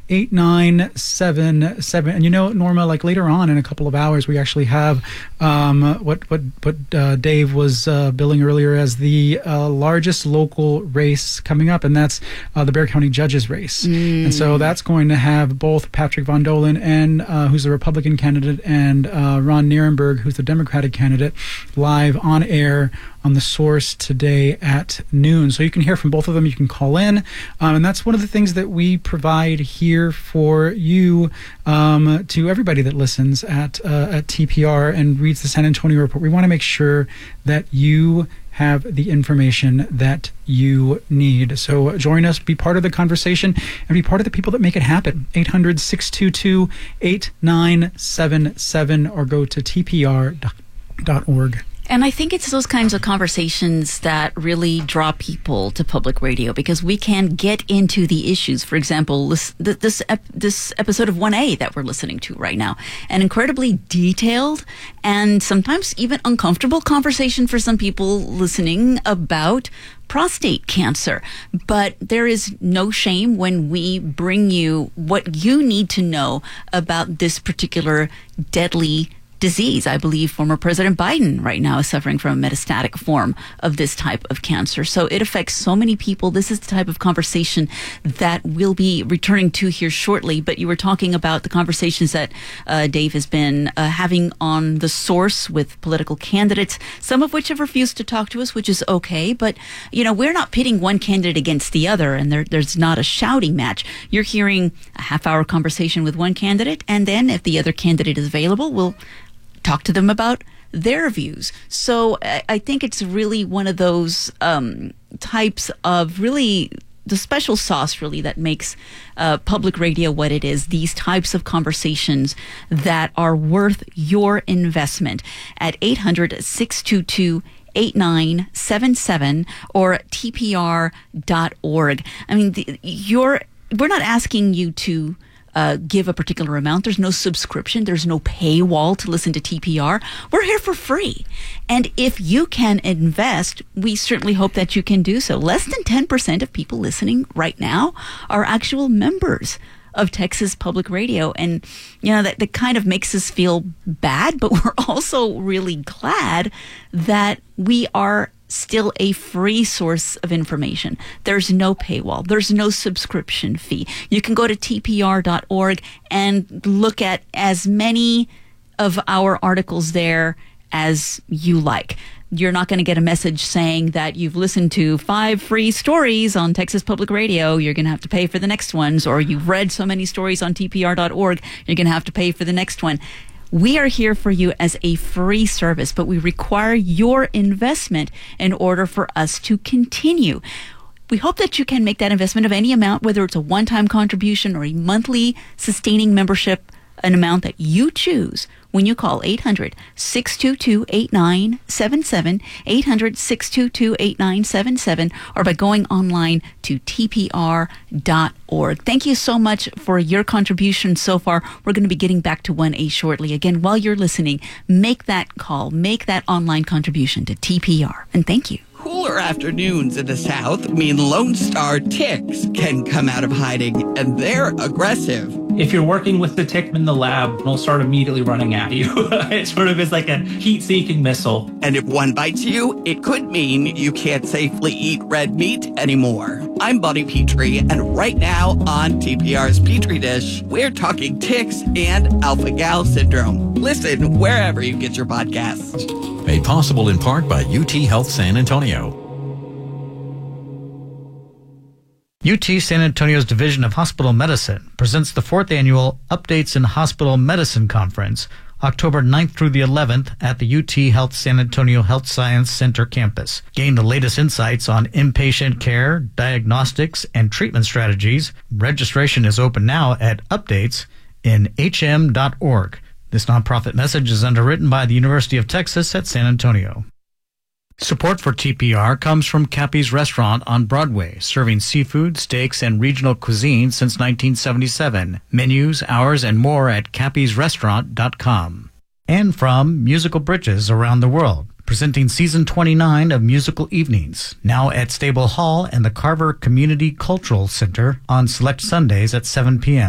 8977. And Norma, like later on in a couple of hours, we actually have what Dave was billing earlier as the largest local race coming up, and that's the Bexar County Judges race. And so that's going to have both Patrick Von Dolan, and who's the Republican candidate, and Ron Nierenberg, who's the Democratic candidate, live on air on The Source today at noon. So you can hear from both of them. You can call in. And that's one of the things that we provide here for you, to everybody that listens at TPR and reads the San Antonio Report. We want to make sure that you have the information that you need. So join us, be part of the conversation, and be part of the people that make it happen. 800-622-8977 or go to tpr.org. And I think it's those kinds of conversations that really draw people to public radio, because we can get into the issues. For example, this episode of 1A that we're listening to right now, an incredibly detailed and sometimes even uncomfortable conversation for some people listening about prostate cancer. But there is no shame when we bring you what you need to know about this particular deadly disease. I believe former President Biden right now is suffering from a metastatic form of this type of cancer. So it affects so many people. This is the type of conversation that we'll be returning to here shortly. But you were talking about the conversations that Dave has been having on The Source with political candidates, some of which have refused to talk to us, which is okay. But, we're not pitting one candidate against the other, and there's not a shouting match. You're hearing a half-hour conversation with one candidate, and then if the other candidate is available, we'll talk to them about their views. So I think it's really one of those types of really the special sauce really that makes public radio what it is. These types of conversations that are worth your investment at 800-622-8977 or tpr.org. I mean, we're not asking you to give a particular amount. There's no subscription. There's no paywall to listen to TPR. We're here for free. And if you can invest, we certainly hope that you can do so. Less than 10% of people listening right now are actual members of Texas Public Radio. And, that kind of makes us feel bad, but we're also really glad that we are still a free source of information. There's no paywall. There's no subscription fee. You can go to tpr.org and look at as many of our articles there as you like. You're not going to get a message saying that you've listened to 5 free stories on Texas Public Radio. You're going to have to pay for the next ones. Or you've read so many stories on tpr.org. You're going to have to pay for the next one. We are here for you as a free service, but we require your investment in order for us to continue. We hope that you can make that investment of any amount, whether it's a one-time contribution or a monthly sustaining membership, an amount that you choose when you call 800-622-8977, 800-622-8977, or by going online to tpr.org. Thank you so much for your contribution so far. We're going to be getting back to 1A shortly. Again, while you're listening, make that call, make that online contribution to TPR. And thank you. Cooler afternoons in the South mean Lone Star ticks can come out of hiding, and they're aggressive. If you're working with the tick in the lab, they'll start immediately running at you. It sort of is like a heat-seeking missile. And if one bites you, it could mean you can't safely eat red meat anymore. I'm Buddy Petrie, and right now on TPR's Petri Dish, we're talking ticks and alpha-gal syndrome. Listen wherever you get your podcasts. Made possible in part by UT Health San Antonio. UT San Antonio's Division of Hospital Medicine presents the 4th annual Updates in Hospital Medicine Conference, October 9th through the 11th at the UT Health San Antonio Health Science Center campus. Gain the latest insights on inpatient care, diagnostics, and treatment strategies. Registration is open now at updatesinhm.org. This nonprofit message is underwritten by the University of Texas at San Antonio. Support for TPR comes from Cappy's Restaurant on Broadway, serving seafood, steaks, and regional cuisine since 1977. Menus, hours, and more at cappysrestaurant.com. And from Musical Bridges Around the World, presenting Season 29 of Musical Evenings, now at Stable Hall and the Carver Community Cultural Center on select Sundays at 7 p.m.